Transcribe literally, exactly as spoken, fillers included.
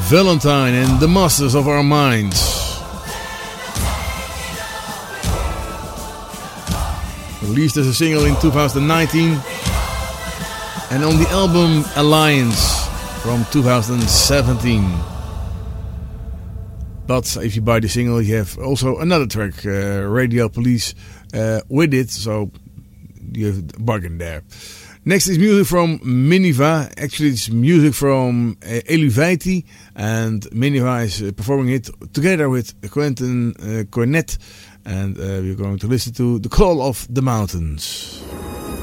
Valentine and the Masters of Our Minds. Released as a single in two thousand nineteen. And on the album Alliance from two thousand seventeen. But if you buy the single, you have also another track, uh, Radio Police, uh, with it. So you have a bargain there. Next is music from Miniva. Actually, it's music from uh, Eluvaiti. And Miniva is uh, performing it together with Quentin uh, Cornet. And uh, we're going to listen to The Call of the Mountains.